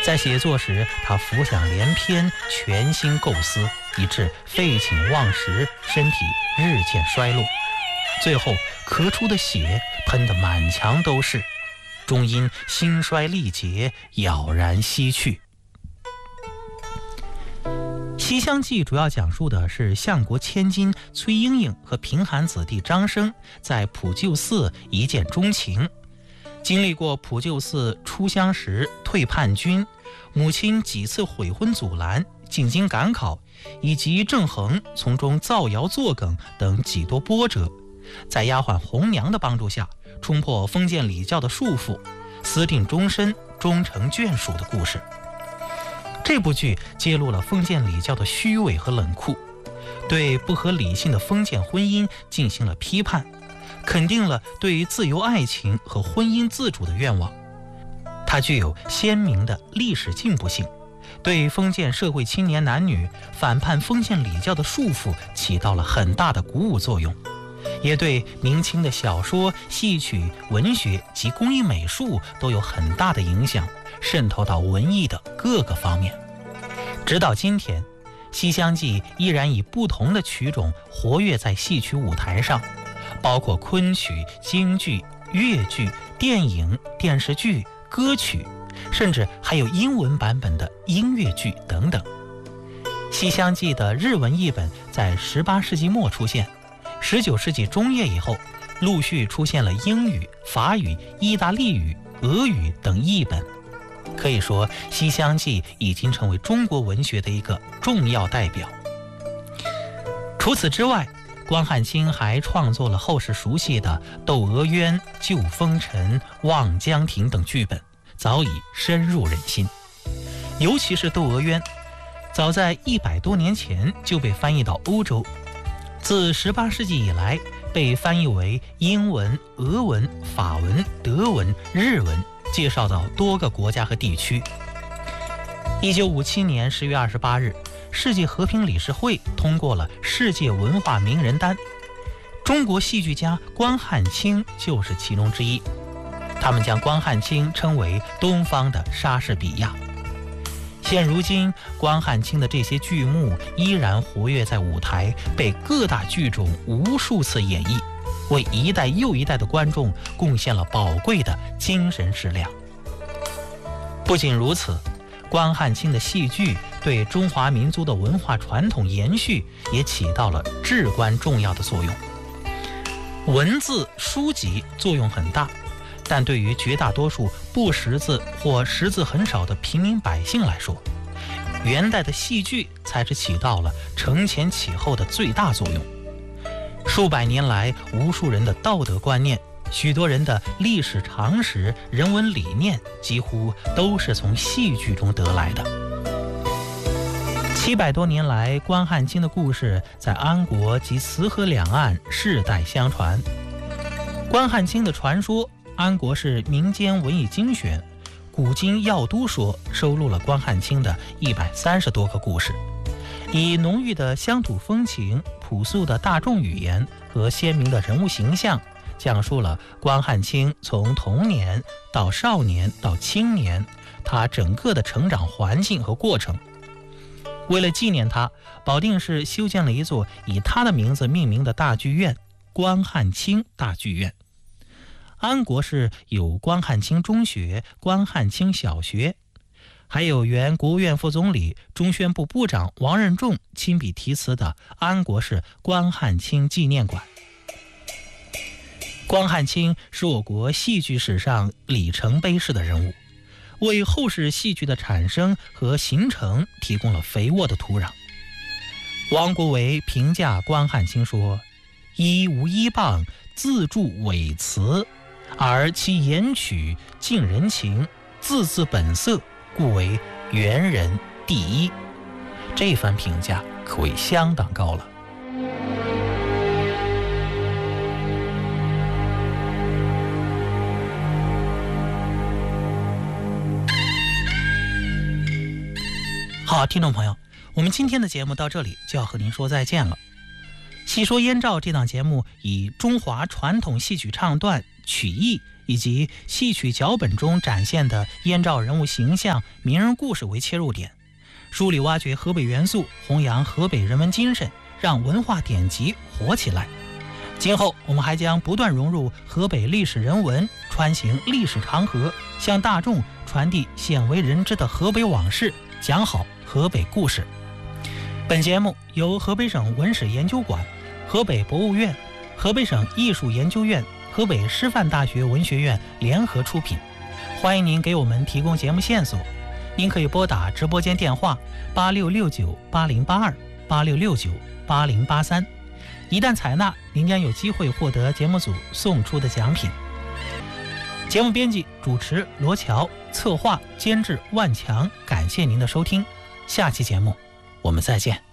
在写作时，他浮想联翩，全心构思，以致废寝忘食，身体日渐衰落，最后咳出的血喷得满墙都是，终因心衰力竭杳然西去。《西厢记》主要讲述的是相国千金崔莺莺和贫寒子弟张生在普救寺一见钟情，经历过普救寺出乡时退叛军，母亲几次悔婚阻拦，进京赶考，以及郑恒从中造谣作梗等几多波折，在丫鬟红娘的帮助下，冲破封建礼教的束缚，私定终身，终成眷属的故事。这部剧揭露了封建礼教的虚伪和冷酷，对不合理性的封建婚姻进行了批判，肯定了对自由爱情和婚姻自主的愿望。它具有鲜明的历史进步性，对封建社会青年男女反叛封建礼教的束缚起到了很大的鼓舞作用，也对明清的小说、戏曲、文学及工艺美术都有很大的影响，渗透到文艺的各个方面。直到今天，《西厢记》依然以不同的曲种活跃在戏曲舞台上，包括昆曲、京剧、越剧、电影、电视剧、歌曲，甚至还有英文版本的音乐剧等等。《西厢记》的日文译本在18世纪末出现，19世纪中叶以后，陆续出现了英语、法语、意大利语、俄语等译本。可以说，《西厢记》已经成为中国文学的一个重要代表。除此之外，关汉卿还创作了后世熟悉的《窦娥冤》《救风尘》《望江亭》等剧本，早已深入人心。尤其是《窦娥冤》，早在100多年前就被翻译到欧洲，自18世纪以来被翻译为英文、俄文、法文、德文、日文，介绍到多个国家和地区。1957年10月28日，世界和平理事会通过了世界文化名人单，中国戏剧家关汉卿就是其中之一。他们将关汉卿称为东方的莎士比亚。现如今，关汉卿的这些剧目依然活跃在舞台，被各大剧种无数次演绎，为一代又一代的观众贡献了宝贵的精神食粮。不仅如此，关汉卿的戏剧对中华民族的文化传统延续也起到了至关重要的作用。文字书籍作用很大，但对于绝大多数不识字或识字很少的平民百姓来说，元代的戏剧才是起到了承前启后的最大作用。数百年来，无数人的道德观念，许多人的历史常识、人文理念，几乎都是从戏剧中得来的。700多年来，关汉卿的故事在安国及慈河两岸世代相传。关汉卿的传说，安国是民间文艺精选，古今要都说收录了关汉卿的130多个故事，以浓郁的乡土风情、朴素的大众语言和鲜明的人物形象，讲述了关汉卿从童年到少年到青年，他整个的成长环境和过程。为了纪念他，保定市修建了一座以他的名字命名的大剧院——关汉卿大剧院。安国市有关汉卿中学、关汉卿小学，还有原国务院副总理、中宣部部长王任重亲笔题词的安国市关汉卿纪念馆。关汉卿是我国戏剧史上里程碑式的人物，为后世戏剧的产生和形成提供了肥沃的土壤。王国维评价关汉卿说：“一无一棒，自著伪词，而其言曲近人情，字字本色，故为元人第一。”这番评价可谓相当高了。好，听众朋友，我们今天的节目到这里就要和您说再见了。戏说燕赵这档节目以中华传统戏曲唱段、曲艺以及戏曲脚本中展现的燕赵人物形象、名人故事为切入点，梳理挖掘河北元素，弘扬河北人文精神，让文化典籍活起来。今后我们还将不断融入河北历史人文，穿行历史长河，向大众传递鲜为人知的河北往事，讲好河北故事。本节目由河北省文史研究馆、河北博物院、河北省艺术研究院、河北师范大学文学院联合出品。欢迎您给我们提供节目线索，您可以拨打直播间电话86698082，86698083。一旦采纳，您将有机会获得节目组送出的奖品。节目编辑、主持罗乔，策划、监制万强。感谢您的收听，下期节目我们再见。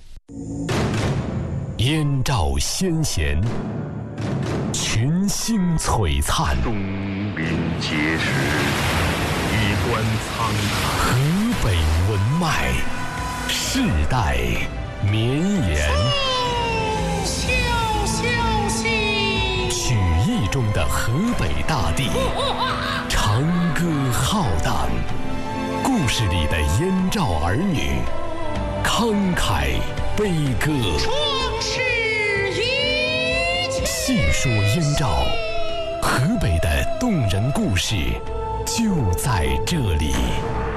燕赵先贤，群星璀璨， 东临碣石，衣冠苍苍。 河北文脉，世代绵延。曲艺中的河北大地，长歌浩荡；故事里的燕赵儿女，慷慨悲歌。细说燕赵，河北的动人故事就在这里。